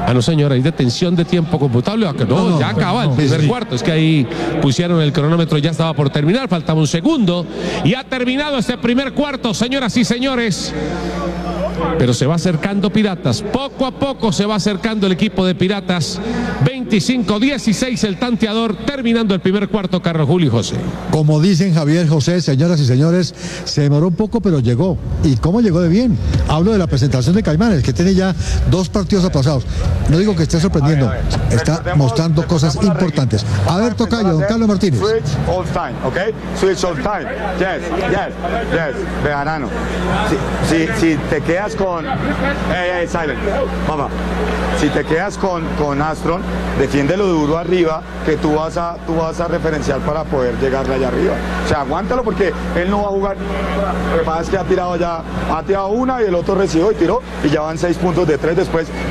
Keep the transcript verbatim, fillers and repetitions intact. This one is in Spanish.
Ah, no, señora, hay detención de tiempo computable. No, no, no ya acaba no, el primer sí. cuarto. Es que ahí pusieron el cronómetro, ya estaba por terminar, faltaba un segundo. Y ha terminado este primer cuarto, señoras y señores. Pero se va acercando Piratas, poco a poco se va acercando el equipo de Piratas. Veinticinco dieciséis el tanteador, terminando el primer cuarto, Carlos Julio y José. Como dicen Javier, José, señoras y señores, se demoró un poco, pero llegó. ¿Y cómo llegó de bien? Hablo de la presentación de Caimanes, que tiene ya dos partidos aplazados. No digo que esté sorprendiendo, está mostrando cosas importantes. A ver, tocayo, don Carlos Martínez. Switch all time, ¿ok? Switch all time. Yes, yes, yes. Bejarano. Si, si, si te quedas con... Hey, hey, silent. Mamá. Si te quedas con, con Astron, defiéndelo duro arriba, que tú vas a tú vas a referenciar para poder llegarle allá arriba. O sea, aguántalo porque él no va a jugar. Lo que pasa es que ha tirado ya, ha tirado una y el otro recibió y tiró, y ya van seis puntos de tres después.